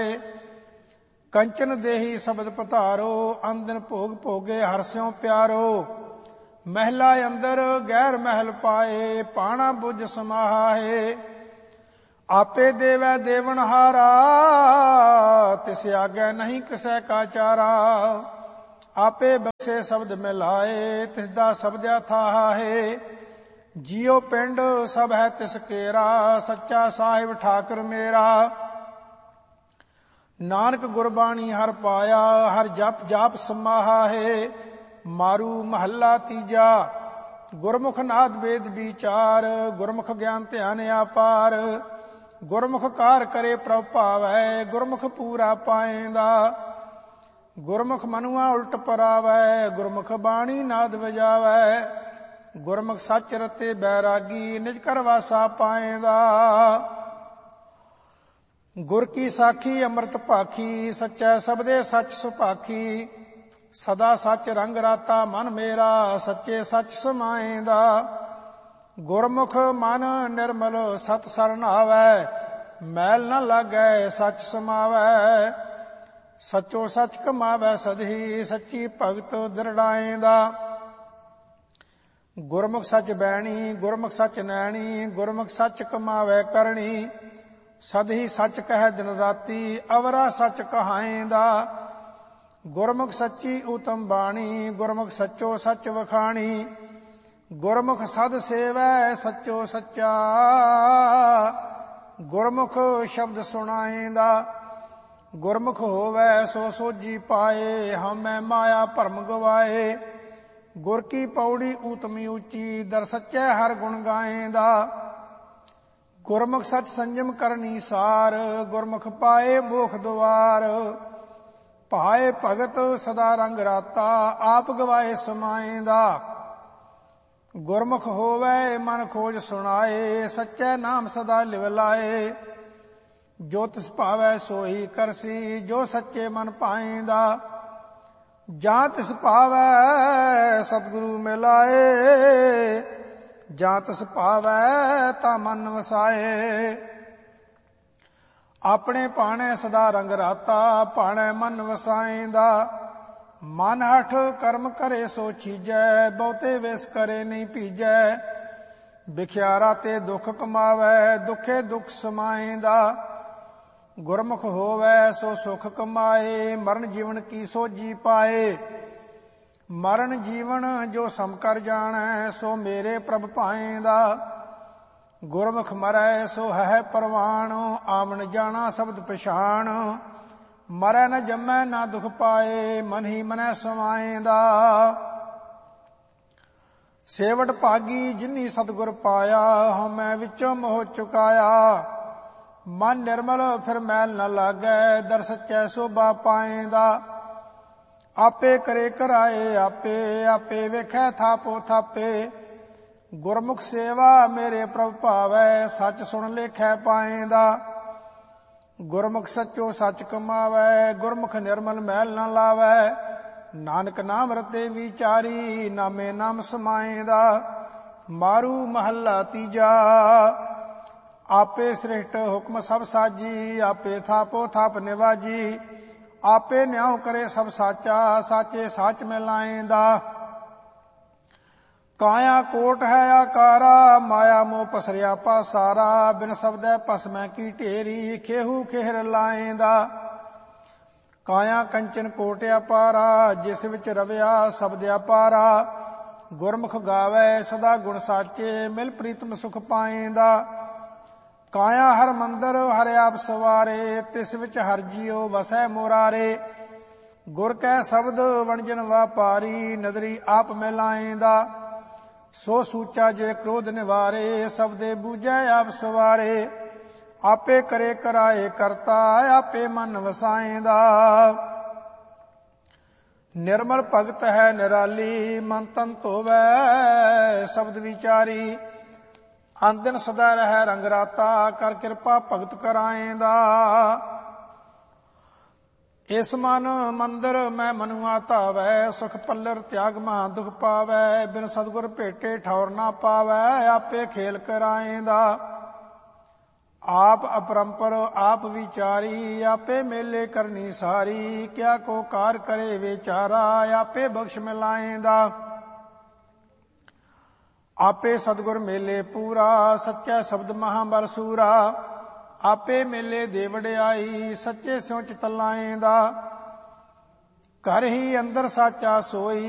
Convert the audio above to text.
ਕੰਚਨ ਦੇਹੀ ਸ਼ਬਦ ਪਧਾਰੋ, ਅੰਦਨ ਭੋਗ ਭੋਗੇ ਹਰਿ ਸਿਉ ਪਿਆਰੋ। ਮਹਿਲਾ ਅੰਦਰ ਗੈਰ ਮਹਿਲ ਪਾਏ, ਪਾਣਾ ਬੁਝ ਸਮਾਹਾਏ। ਆਪੇ ਦੇਵੈ ਦੇਵਨਹਾਰਾ, ਤਿਸ ਆਗੇ ਨਹੀਂ ਕਿਸੈ ਕਾ ਚਾਰਾ। ਆਪੇ ਬਖਸ਼ੇ ਸ਼ਬਦ ਮਿਲਾਏ, ਤਿਸ ਦਾ ਸ਼ਬਦਿਆ ਥਾਹਾ ਹੈ। ਜੀਉ ਪਿੰਡ ਸਭ ਹੈ ਤਿਸ ਕੇਰਾ, ਸੱਚਾ ਸਾਹਿਬ ਠਾਕੁਰ ਮੇਰਾ। ਨਾਨਕ ਗੁਰਬਾਣੀ ਹਰ ਪਾਇਆ, ਹਰ ਜਪ ਜਾਪ ਸਮਾਹਾ ਹੈ। ਮਾਰੂ ਮਹੱਲਾ ਤੀਜਾ। ਗੁਰਮੁਖ ਨਾਦ ਵੇਦ ਵਿਚਾਰ, ਗੁਰਮੁਖ ਗਿਆਨ ਧਿਆਨ ਅਪਾਰ। ਗੁਰਮੁਖ ਕਾਰ ਕਰੇ ਪ੍ਰਭ ਭਾਵੈ, ਗੁਰਮੁਖ ਪੂਰਾ ਪਾਏਂਦਾ। ਗੁਰਮੁਖ ਮਨੁਆ ਉਲਟ ਪਰਾਵੈ, ਗੁਰਮੁਖ ਬਾਣੀ ਨਾਦ ਵਜਾਵੈ। ਗੁਰਮੁਖ ਸੱਚ ਰਤੇ ਬੈਰਾਗੀ, ਨਿਜ ਕਰ ਵਾਸਾ ਪਾਏਂਦਾ। ਗੁਰ ਕੀ ਸਾਖੀ ਅੰਮ੍ਰਿਤ ਭਾਖੀ, ਸੱਚੈ ਸਬਦੇ ਸੱਚ ਸੁਭਾਖੀ। ਸਦਾ ਸੱਚ ਰੰਗ ਰਾਤਾ ਮਨ ਮੇਰਾ, ਸੱਚੇ ਸੱਚ ਸਮਾਏਂਦਾ। ਗੁਰਮੁਖ ਮਨ ਨਿਰਮਲ ਸਤ ਸਰਣ ਆਵੈ, ਮੈਲ ਨ ਲਾਗੈ ਸੱਚ ਸਮਾਵੈ। ਸੱਚੋ ਸੱਚ ਕਮਾਵੈ ਸਦਹੀ, ਸੱਚੀ ਭਗਤ ਦ੍ਰਿੜਾਏਂਦਾ। ਗੁਰਮੁਖ ਸੱਚ ਬੈਣੀ, ਗੁਰਮੁਖ ਸੱਚ ਨੈਣੀ, ਗੁਰਮੁਖ ਸੱਚ ਕਮਾਵੈ ਕਰਣੀ। ਸਦਹੀ ਸੱਚ ਕਹਿ ਦਿਨ ਰਾਤੀ, ਅਵਰਾ ਸੱਚ ਕਹਾਏਂਦਾ। ਗੁਰਮੁਖ ਸੱਚੀ ਊਤਮ ਬਾਣੀ, ਗੁਰਮੁਖ ਸੱਚੋ ਸੱਚ ਵਖਾਣੀ। ਗੁਰਮੁਖ ਸਦ ਸੇਵੈ ਸੱਚੋ ਸੱਚਾ, ਗੁਰਮੁਖ ਸ਼ਬਦ ਸੁਣਾਏਂਦਾ। ਗੁਰਮੁਖ ਹੋਵੈ ਸੋ ਸੋਝੀ ਪਾਏ, ਹਉਮੈ ਮਾਇਆ ਭਰਮ ਗਵਾਏ। ਗੁਰ ਕੀ ਪੌੜੀ ਊਤਮੀ ਉੱਚੀ, ਦਰ ਸੱਚੈ ਹਰ ਗੁਣ ਗਾਏਂਦਾ। ਗੁਰਮੁਖ ਸੱਚ ਸੰਜਮ ਕਰਨੀ ਸਾਰ, ਗੁਰਮੁਖ ਪਾਏ ਮੋਖ ਦੁਆਰ। ਭਾਏ ਭਗਤ ਸਦਾ ਰੰਗ ਰਾਤਾ, ਆਪ ਗਵਾਏ ਸਮਾਏਂਦਾ। ਗੁਰਮੁਖ ਹੋਵੈ ਮਨ ਖੋਜ ਸੁਣਾਏ, ਸੱਚੈ ਨਾਮ ਸਦਾ ਲਿਵ ਲਾਏ। ਜੋ ਤਿਸ ਭਾਵੈ ਸੋਈ ਕਰਸੀ, ਜੋ ਸੱਚੇ ਮਨ ਪਾਏਂਦਾ। ਜਾਂ ਤਿਸ ਭਾਵੈ ਸਤਿਗੁਰੂ ਮਿਲਾਏ, ਜਾਂ ਤਿਸ ਭਾਵੈ ਤਾ ਮਨ ਵਸਾਏ। ਆਪਣੇ ਭਾਣੇ ਸਦਾ ਰੰਗ ਰਾਤਾ, ਭਾਣੇ ਮਨ ਵਸਾਏਂਦਾ। ਮਨ ਹਠ ਕਰਮ ਕਰੇ ਸੋ ਚੀਜੈ, ਬਹੁਤੇ ਵਿਸ ਕਰੇ ਨਹੀਂ ਭੀਜੈ। ਵਿਖਿਆਰਾ ਤੇ ਦੁੱਖ ਕਮਾਵੈ, ਦੁਖੇ ਦੁੱਖ ਸਮਾਏਂਦਾ। ਗੁਰਮੁਖ ਹੋਵੈ ਸੋ ਸੁਖ ਕਮਾਏ, ਮਰਨ ਜੀਵਨ ਕੀ ਸੋਝੀ ਪਾਏ। ਮਰਨ ਜੀਵਨ ਜੋ ਸਮ ਕਰ ਜਾਣੈ, ਸੋ ਮੇਰੇ ਪ੍ਰਭ ਭਾਏਂਦਾ। ਗੁਰਮੁਖ ਮਰੈ ਸੋ ਹੈ ਪ੍ਰਵਾਣ, ਆਵਣ ਜਾਣਾ ਸ਼ਬਦ ਪਛਾਣ। ਮਰੈ ਨ ਜੰਮੈ ਨਾ ਦੁਖ ਪਾਏ, ਮਨ ਹੀ ਮਨੈ ਸਮਾਏਂਦਾ। ਸੇਵਟ ਭਾਗੀ ਜਿਨੀ ਸਤਿਗੁਰ ਪਾਇਆ, ਹਉਮੈ ਵਿੱਚੋਂ ਮੋਹ ਚੁਕਾਇਆ। ਮਨ ਨਿਰਮਲ ਫਿਰ ਮੈਲ ਨ ਲਾਗੈ, ਦਰ ਸੱਚੈ ਸੋਭਾ ਪਾਏਂਦਾ। ਆਪੇ ਕਰੇ ਕਰਾਏ ਆਪੇ, ਆਪੇ ਵੇਖੈ ਥਾਪੋ ਥਾਪੇ। ਗੁਰਮੁਖ ਸੇਵਾ ਮੇਰੇ ਪ੍ਰਭ ਭਾਵੈ, ਸੱਚ ਸੁਣ ਲੇਖੈ ਪਾਏਂਦਾ। ਗੁਰਮੁਖ ਸੱਚੋ ਸੱਚ ਕਮਾਵੈ, ਗੁਰਮੁਖ ਨਿਰਮਲ ਮੈਲ ਨ ਲਾਵੈ। ਨਾਨਕ ਨਾਮ ਰਤੇ ਵਿਚਾਰੀ, ਨਾਮੇ ਨਾਮ ਸਮਾਏਂਦਾ। ਮਾਰੂ ਮਹੱਲਾ ਤੀਜਾ। ਆਪੇ ਸ੍ਰਿਸ਼ਟ ਹੁਕਮ ਸਭ ਸਾਜੀ, ਆਪੇ ਥਾਪੋ ਥਾਪ ਨਿਵਾਜੀ। ਆਪੇ ਨਿਆਉ ਕਰੇ ਸਭ ਸਾਚਾ, ਸਾਚੇ ਸਾਚ ਮਿਲਾਏਂਦਾ। ਕਾਇਆ ਕੋਟ ਹੈ ਆਕਾਰਾ, ਮਾਇਆ ਮੋਹ ਪਸਰਿਆ ਪਾਸਾਰਾ। ਬਿਨ ਸ਼ਬਦੈ ਭਸਮੈ ਕੀ ਢੇਰੀ, ਖੇਹੂ ਖੇਹਰ ਲਾਏਂਦਾ। ਕਾਇਆ ਕੰਚਨ ਕੋਟ ਅਪਾਰਾ, ਜਿਸ ਵਿੱਚ ਰਵਿਆ ਸ਼ਬਦ ਅਪਾਰਾ। ਗੁਰਮੁਖ ਗਾਵੈ ਸਦਾ ਗੁਣ ਸਾਚੇ, ਮਿਲ ਪ੍ਰੀਤਮ ਸੁਖ ਪਾਏਂਦਾ। ਕਾਇਆ ਹਰ ਮੰਦਰ ਹਰ ਆਪ ਸਵਾਰੇ, ਤਿਸ ਵਿੱਚ ਹਰ ਜੀਉ ਵਸੈ ਮੁਰਾਰੇ। ਗੁਰ ਕੈ ਸ਼ਬਦ ਵਣਜਨ ਵਾਪਾਰੀ, ਨਦਰੀ ਆਪ ਮਿਲਾਏਂਦਾ। ਸੋ ਸੂਚਾ ਜੇ ਕ੍ਰੋਧ ਨਿਵਾਰੇ, ਸਬਦੇ ਬੂਝੈ ਆਪ ਸਵਾਰੇ। ਆਪੇ ਕਰੇ ਕਰਾਏ ਕਰਤਾ, ਆਪੇ ਮਨ ਵਸਾਏਂਦਾ। ਨਿਰਮਲ ਭਗਤ ਹੈ ਨਿਰਾਲੀ, ਮਨ ਤਨ ਧੋਵੈ ਸ਼ਬਦ ਵਿਚਾਰੀ। ਅੰਦਨ ਸਦਾ ਰਹਿ ਰੰਗ ਰਾਤਾ, ਕਰ ਕਿਰਪਾ ਭਗਤ ਕਰਾਏਂਦਾ। ਇਸ ਮਨ ਮੰਦਰ ਮੈਂ ਮਨੁਆ ਧਾਵੈ, ਸੁਖ ਪੱਲਰ ਤਿਆਗ ਮਹਾ ਦੁਖ ਪਾਵੈ। ਬਿਨ ਸਤਿਗੁਰ ਭੇਟੇ ਠੌਰ ਨਾ ਪਾਵੈ, ਆਪੇ ਖੇਲ ਕਰਾਏਂਦਾ। ਆਪ ਅਪਰੰਪਰ ਆਪ ਵਿਚਾਰੀ, ਆਪੇ ਮੇਲੇ ਕਰਨੀ ਸਾਰੀ। ਕਿਆ ਕੋ ਕਾਰ ਕਰੇ ਵਿਚਾਰਾ, ਆਪੇ ਬਖਸ਼ ਮਿਲਾਏਂਦਾ। ਆਪੇ ਸਤਿਗੁਰ ਮੇਲੇ ਪੂਰਾ, ਸੱਚਾ ਸ਼ਬਦ ਮਹਾਂਬਲ ਸੂਰਾ। ਆਪੇ ਮੇਲੇ ਦੇ ਵਡਿਆਈ, ਸੱਚੇ ਸਿਉ ਚਿਤ ਲਾਏਂਦਾ। ਘਰ ਹੀ ਅੰਦਰ ਸਾਚਾ ਸੋਈ,